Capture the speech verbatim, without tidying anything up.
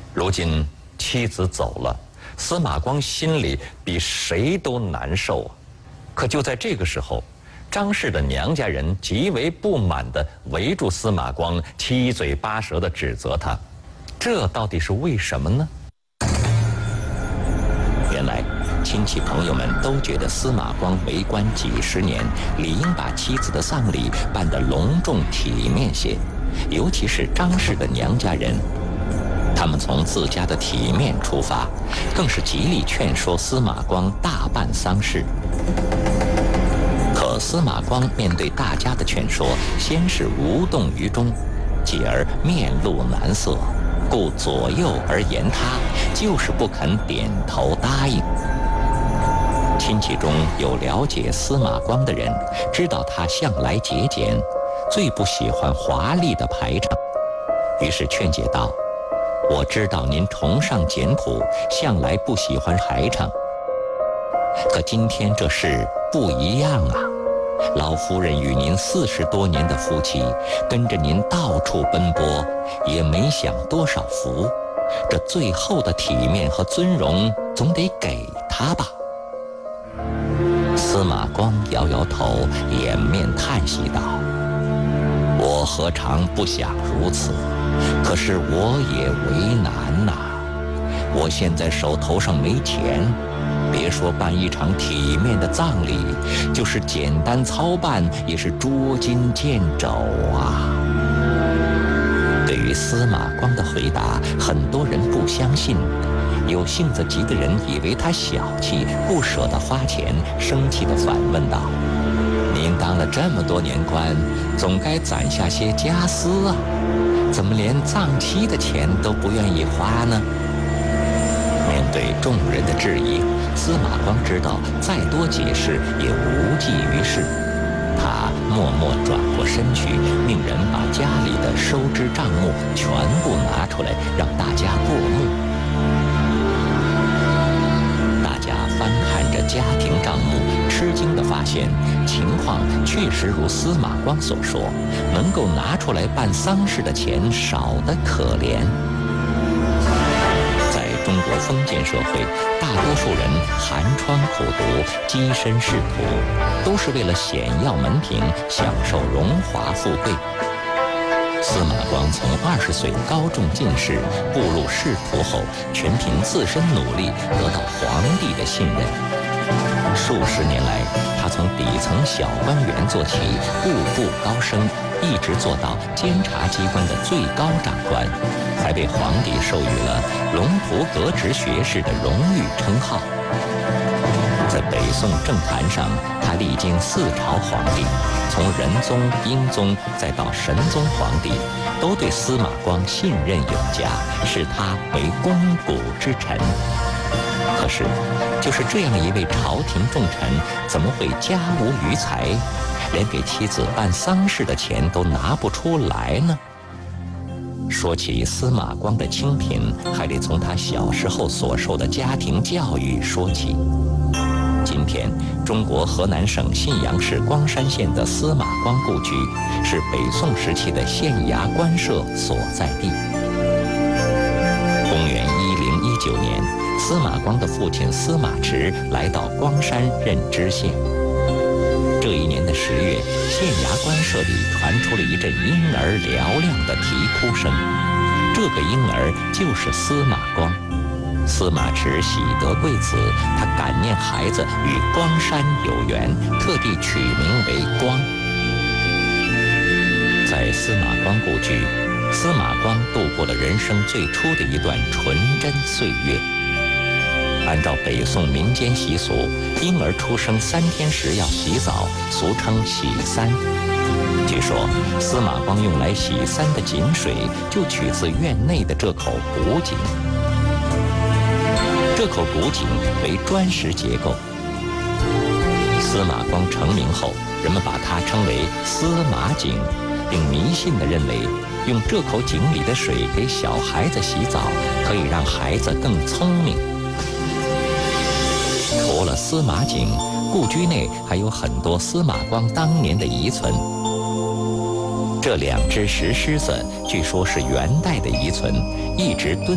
如今妻子走了，司马光心里比谁都难受啊。可就在这个时候，张氏的娘家人极为不满地围住司马光，七嘴八舌地指责他。这到底是为什么呢？原来亲戚朋友们都觉得司马光为官几十年，理应把妻子的丧礼办得隆重体面些，尤其是张氏的娘家人，他们从自家的体面出发，更是极力劝说司马光大办丧事。可司马光面对大家的劝说，先是无动于衷，继而面露难色，故左右而言他，就是不肯点头答应。亲戚中有了解司马光的人，知道他向来节俭，最不喜欢华丽的排场，于是劝解道：我知道您崇尚简朴，向来不喜欢排场，可今天这事不一样啊！老夫人与您四十多年的夫妻，跟着您到处奔波，也没享多少福，这最后的体面和尊荣，总得给他吧。司马光摇摇头，掩面叹息道：我何尝不想如此，可是我也为难呐、啊。我现在手头上没钱，别说办一场体面的葬礼，就是简单操办也是捉襟见肘啊。对于司马光的回答，很多人不相信，有性子急的人以为他小气，不舍得花钱，生气地反问道：您当了这么多年官，总该攒下些家私啊，怎么连葬期的钱都不愿意花呢？面对众人的质疑，司马光知道再多解释也无济于事，他默默转过身去，命人把家里的收支账目全部拿出来，让大家过目。大家翻看着家庭账目，吃惊地发现情况确实如司马光所说，能够拿出来办丧事的钱少得可怜。中国封建社会，大多数人寒窗苦读、跻身仕途，都是为了显耀门庭，享受荣华富贵。司马光从二十岁高中进士，步入仕途后，全凭自身努力得到皇帝的信任。数十年来，他从底层小官员做起，步步高升，一直做到监察机关的最高长官，还被皇帝授予了龙图阁直学士的荣誉称号。在北宋政坛上，他历经四朝皇帝，从仁宗、英宗再到神宗皇帝，都对司马光信任有加，视他为肱骨之臣。可是，就是这样一位朝廷重臣，怎么会家无余财，连给妻子办丧事的钱都拿不出来呢？说起司马光的清贫，还得从他小时候所受的家庭教育说起。今天，中国河南省信阳市光山县的司马光故居，是北宋时期的县衙官舍所在地。公元一零一九年，司马光的父亲司马池来到光山任知县。这一年的十月，县衙官舍里传出了一阵婴儿嘹亮的啼哭声，这个婴儿就是司马光。司马池喜得贵子，他感念孩子与光山有缘，特地取名为光。在司马光故居，司马光度过了人生最初的一段纯真岁月。按照北宋民间习俗，婴儿出生三天时要洗澡，俗称洗三。据说司马光用来洗三的井水就取自院内的这口古井。这口古井为砖石结构。司马光成名后，人们把它称为司马井，并迷信地认为用这口井里的水给小孩子洗澡，可以让孩子更聪明。除了司马井，故居内还有很多司马光当年的遗存。这两只石狮子据说是元代的遗存，一直蹲